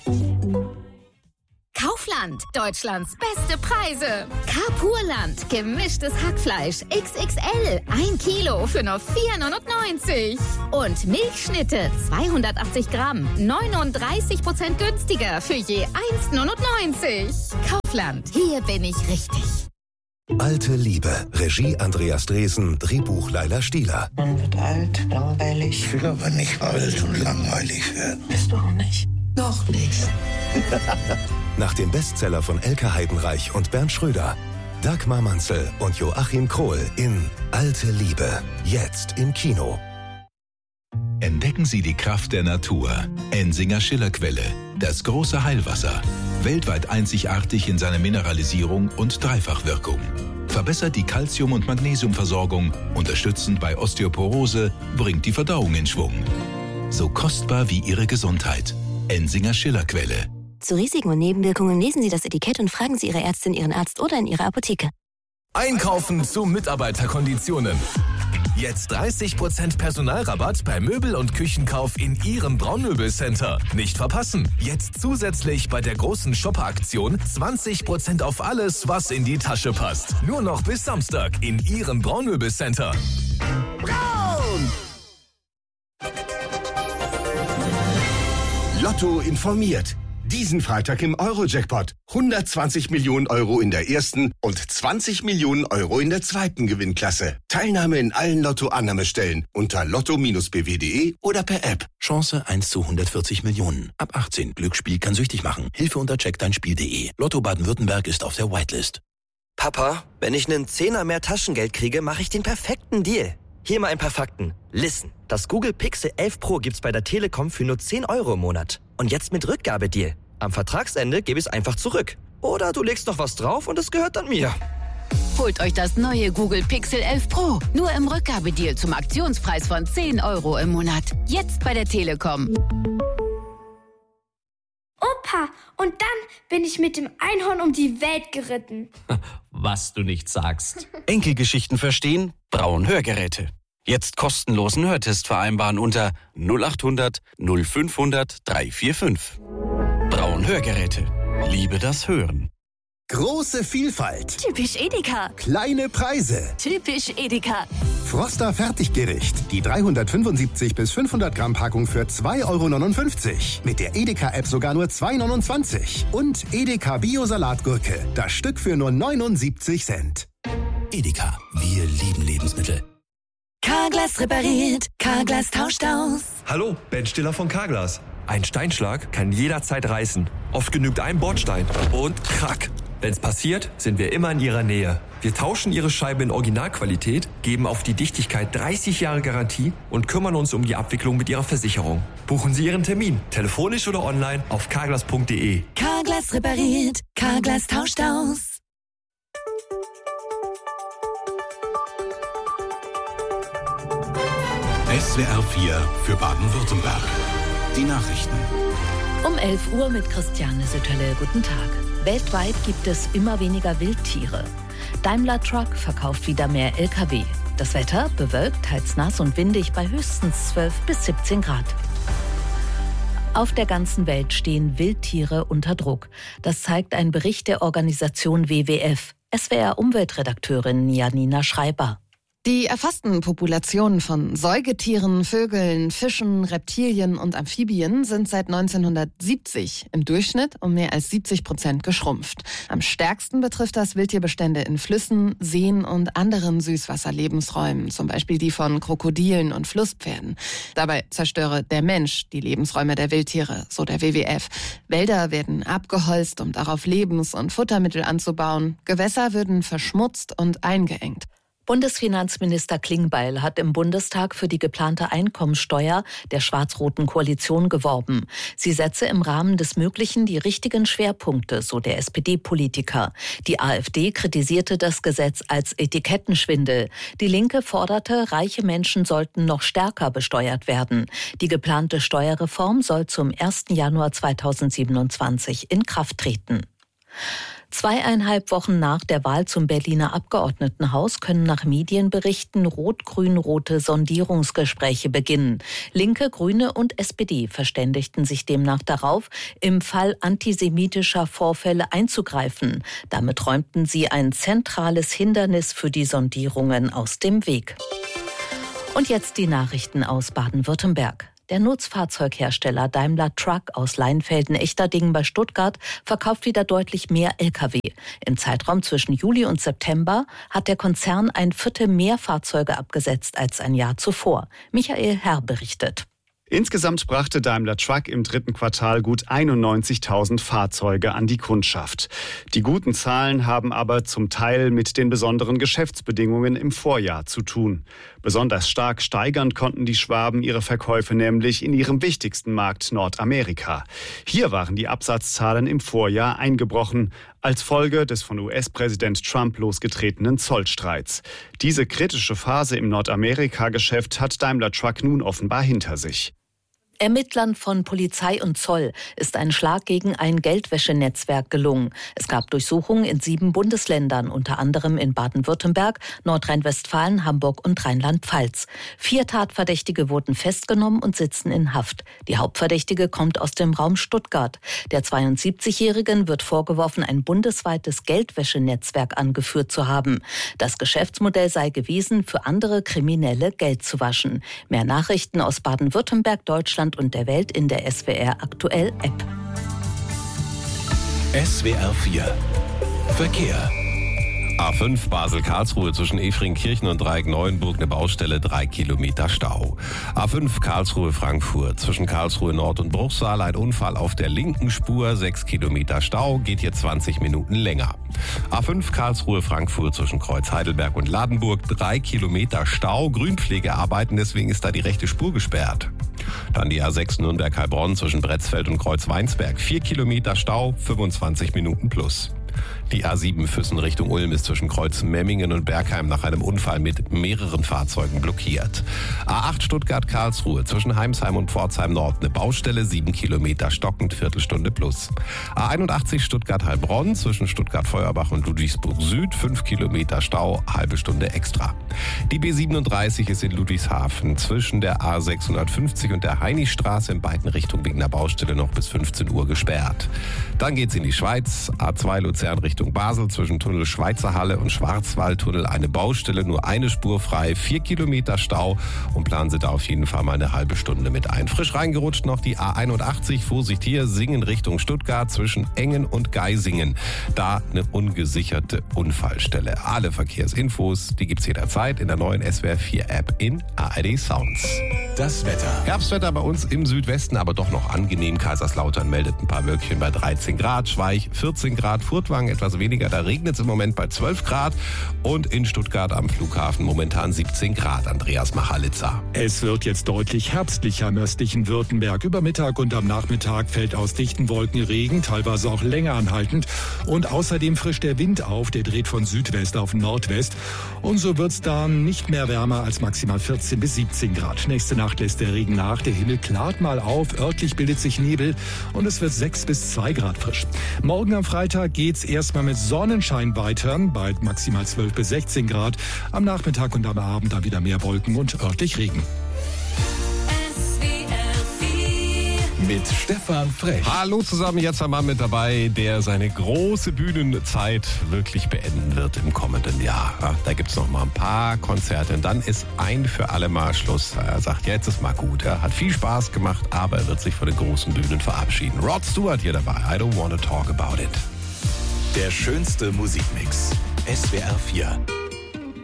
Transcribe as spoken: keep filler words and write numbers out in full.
Kaufland, Deutschlands beste Preise. Carpurland, gemischtes Hackfleisch X X L, ein Kilo für nur vier neunundneunzig. Und Milchschnitte, zweihundertachtzig Gramm, neununddreißig Prozent günstiger für je eins neunundneunzig. Kaufland, hier bin ich richtig. Alte Liebe. Regie Andreas Dresen, Drehbuch Laila Stieler. Man wird alt, langweilig. Ich will aber nicht alt und langweilig werden. Bist du auch nicht? Noch nicht. Nach dem Bestseller von Elke Heidenreich und Bernd Schröder. Dagmar Manzel und Joachim Krohl in Alte Liebe. Jetzt im Kino. Entdecken Sie die Kraft der Natur. Ensinger Schillerquelle. Das große Heilwasser. Weltweit einzigartig in seiner Mineralisierung und Dreifachwirkung. Verbessert die Calcium- und Magnesiumversorgung, unterstützend bei Osteoporose, bringt die Verdauung in Schwung. So kostbar wie Ihre Gesundheit. Ensinger Schillerquelle. Zu Risiken und Nebenwirkungen lesen Sie das Etikett und fragen Sie Ihre Ärztin, Ihren Arzt oder in Ihrer Apotheke. Einkaufen zu Mitarbeiterkonditionen. Jetzt dreißig Prozent Personalrabatt bei Möbel- und Küchenkauf in Ihrem Braunmöbelcenter. Nicht verpassen. Jetzt zusätzlich bei der großen Shopper-Aktion zwanzig Prozent auf alles, was in die Tasche passt. Nur noch bis Samstag in Ihrem Braunmöbelcenter. Braun! Lotto informiert. Diesen Freitag im Euro-Jackpot. hundertzwanzig Millionen Euro in der ersten und zwanzig Millionen Euro in der zweiten Gewinnklasse. Teilnahme in allen Lotto-Annahmestellen unter lotto bindestrich b w punkt d e oder per App. Chance eins zu hundertvierzig Millionen. Ab achtzehn. Glücksspiel kann süchtig machen. Hilfe unter check dein spiel punkt d e. Lotto Baden-Württemberg ist auf der Whitelist. Papa, wenn ich einen Zehner mehr Taschengeld kriege, mache ich den perfekten Deal. Hier mal ein paar Fakten. Listen, das Google Pixel elf Pro gibt's bei der Telekom für nur zehn Euro im Monat. Und jetzt mit Rückgabedeal. Am Vertragsende gebe ich es einfach zurück. Oder du legst noch was drauf und es gehört dann mir. Holt euch das neue Google Pixel elf Pro. Nur im Rückgabedeal zum Aktionspreis von zehn Euro im Monat. Jetzt bei der Telekom. Opa, und dann bin ich mit dem Einhorn um die Welt geritten. Was du nicht sagst. Enkelgeschichten verstehen? Braun Hörgeräte. Jetzt kostenlosen Hörtest vereinbaren unter null acht hundert null fünfhundert dreihundertfünfundvierzig. Braun Hörgeräte. Liebe das Hören. Große Vielfalt. Typisch Edeka. Kleine Preise. Typisch Edeka. Froster Fertiggericht. Die dreihundertfünfundsiebzig bis fünfhundert Gramm Packung für zwei Euro neunundfünfzig. Mit der Edeka-App sogar nur zwei Euro neunundzwanzig. Und Edeka Bio-Salatgurke. Das Stück für nur neunundsiebzig Cent. Edeka. Wir lieben Lebensmittel. Carglass repariert. Carglass tauscht aus. Hallo, Ben Stiller von Carglass. Ein Steinschlag kann jederzeit reißen. Oft genügt ein Bordstein. Und krack. Wenn's passiert, sind wir immer in Ihrer Nähe. Wir tauschen Ihre Scheibe in Originalqualität, geben auf die Dichtigkeit dreißig Jahre Garantie und kümmern uns um die Abwicklung mit Ihrer Versicherung. Buchen Sie Ihren Termin, telefonisch oder online auf carglass punkt d e. Carglass repariert. Carglass tauscht aus. S W R vier für Baden-Württemberg. Die Nachrichten. Um elf Uhr mit Christiane Sütterle. Guten Tag. Weltweit gibt es immer weniger Wildtiere. Daimler Truck verkauft wieder mehr L K W. Das Wetter bewölkt, teils nass und windig bei höchstens zwölf bis siebzehn Grad. Auf der ganzen Welt stehen Wildtiere unter Druck. Das zeigt ein Bericht der Organisation W W F. S W R-Umweltredakteurin Janina Schreiber. Die erfassten Populationen von Säugetieren, Vögeln, Fischen, Reptilien und Amphibien sind seit neunzehnhundertsiebzig im Durchschnitt um mehr als siebzig Prozent geschrumpft. Am stärksten betrifft das Wildtierbestände in Flüssen, Seen und anderen Süßwasserlebensräumen, zum Beispiel die von Krokodilen und Flusspferden. Dabei zerstöre der Mensch die Lebensräume der Wildtiere, so der W W F. Wälder werden abgeholzt, um darauf Lebens- und Futtermittel anzubauen. Gewässer würden verschmutzt und eingeengt. Bundesfinanzminister Klingbeil hat im Bundestag für die geplante Einkommensteuer der schwarz-roten Koalition geworben. Sie setze im Rahmen des Möglichen die richtigen Schwerpunkte, so der S P D-Politiker. Die AfD kritisierte das Gesetz als Etikettenschwindel. Die Linke forderte, reiche Menschen sollten noch stärker besteuert werden. Die geplante Steuerreform soll zum ersten Januar zweitausendsiebenundzwanzig in Kraft treten. Zweieinhalb Wochen nach der Wahl zum Berliner Abgeordnetenhaus können nach Medienberichten rot-grün-rote Sondierungsgespräche beginnen. Linke, Grüne und S P D verständigten sich demnach darauf, im Fall antisemitischer Vorfälle einzugreifen. Damit räumten sie ein zentrales Hindernis für die Sondierungen aus dem Weg. Und jetzt die Nachrichten aus Baden-Württemberg. Der Nutzfahrzeughersteller Daimler Truck aus Leinfelden-Echterdingen bei Stuttgart verkauft wieder deutlich mehr L K W. Im Zeitraum zwischen Juli und September hat der Konzern ein Viertel mehr Fahrzeuge abgesetzt als ein Jahr zuvor. Michael Herr berichtet. Insgesamt brachte Daimler Truck im dritten Quartal gut einundneunzigtausend Fahrzeuge an die Kundschaft. Die guten Zahlen haben aber zum Teil mit den besonderen Geschäftsbedingungen im Vorjahr zu tun. Besonders stark steigern konnten die Schwaben ihre Verkäufe nämlich in ihrem wichtigsten Markt Nordamerika. Hier waren die Absatzzahlen im Vorjahr eingebrochen, als Folge des von U S-Präsident Trump losgetretenen Zollstreits. Diese kritische Phase im Nordamerika-Geschäft hat Daimler Truck nun offenbar hinter sich. Ermittlern von Polizei und Zoll ist ein Schlag gegen ein Geldwäschenetzwerk gelungen. Es gab Durchsuchungen in sieben Bundesländern, unter anderem in Baden-Württemberg, Nordrhein-Westfalen, Hamburg und Rheinland-Pfalz. Vier Tatverdächtige wurden festgenommen und sitzen in Haft. Die Hauptverdächtige kommt aus dem Raum Stuttgart. Der zweiundsiebzigjährigen wird vorgeworfen, ein bundesweites Geldwäschenetzwerk angeführt zu haben. Das Geschäftsmodell sei gewesen, für andere Kriminelle Geld zu waschen. Mehr Nachrichten aus Baden-Württemberg, Deutschland und der Welt in der S W R Aktuell App. S W R vier Verkehr. A fünf Basel-Karlsruhe zwischen Efringkirchen und Dreieck-Neuenburg eine Baustelle, drei Kilometer Stau. A fünf Karlsruhe-Frankfurt zwischen Karlsruhe Nord und Bruchsal ein Unfall auf der linken Spur, sechs Kilometer Stau, geht hier zwanzig Minuten länger. A fünf Karlsruhe-Frankfurt zwischen Kreuz Heidelberg und Ladenburg, drei Kilometer Stau, Grünpflegearbeiten, deswegen ist da die rechte Spur gesperrt. Dann die A sechs Nürnberg-Heilbronn zwischen Bretzfeld und Kreuz-Weinsberg, vier Kilometer Stau, fünfundzwanzig Minuten plus. Die A sieben Füssen Richtung Ulm ist zwischen Kreuz Memmingen und Bergheim nach einem Unfall mit mehreren Fahrzeugen blockiert. A acht Stuttgart-Karlsruhe zwischen Heimsheim und Pforzheim Nord eine Baustelle, sieben Kilometer stockend, Viertelstunde plus. A einundachtzig Stuttgart-Heilbronn zwischen Stuttgart-Feuerbach und Ludwigsburg Süd, fünf Kilometer Stau, halbe Stunde extra. Die B siebenunddreißig ist in Ludwigshafen zwischen der A sechshundertfünfzig und der Heinichstraße in beiden Richtungen wegen der Baustelle noch bis fünfzehn Uhr gesperrt. Dann geht's in die Schweiz, A zwei Luzern Richtung Basel zwischen Tunnel Schweizer Halle und Schwarzwaldtunnel eine Baustelle, nur eine Spur frei, vier Kilometer Stau und planen Sie da auf jeden Fall mal eine halbe Stunde mit ein. Frisch reingerutscht noch die A einundachtzig, Vorsicht hier, Singen Richtung Stuttgart zwischen Engen und Geisingen. Da eine ungesicherte Unfallstelle. Alle Verkehrsinfos, die gibt's jederzeit in der neuen S W R vier App in A R D Sounds. Das Wetter. Herbstwetter bei uns im Südwesten, aber doch noch angenehm. Kaiserslautern meldet ein paar Wölkchen bei dreizehn Grad, Schweich vierzehn Grad, Furtwangen etwas weniger, da regnet es im Moment bei zwölf Grad und in Stuttgart am Flughafen momentan siebzehn Grad. Andreas Machalitzer. Es wird jetzt deutlich herbstlicher im östlichen Württemberg. Über Mittag und am Nachmittag fällt aus dichten Wolken Regen, teilweise auch länger anhaltend. Und außerdem frischt der Wind auf, der dreht von Südwest auf Nordwest. Und so wird es dann nicht mehr wärmer als maximal vierzehn bis siebzehn Grad. Nächste Nacht lässt der Regen nach, der Himmel klart mal auf, örtlich bildet sich Nebel und es wird sechs bis zwei Grad frisch. Morgen am Freitag geht's erstmal mit Sonnenschein weiter, bei maximal zwölf bis sechzehn Grad. Am Nachmittag und am Abend dann wieder mehr Wolken und örtlich Regen. Mit Stefan Frech. Hallo zusammen, jetzt ein Mann mit dabei, der seine große Bühnenzeit wirklich beenden wird im kommenden Jahr. Ja, da gibt es noch mal ein paar Konzerte und dann ist ein für alle Mal Schluss. Er sagt, jetzt ist mal gut. Er hat viel Spaß gemacht, aber er wird sich von den großen Bühnen verabschieden. Rod Stewart hier dabei. I don't wanna talk about it. Der schönste Musikmix. S W R vier.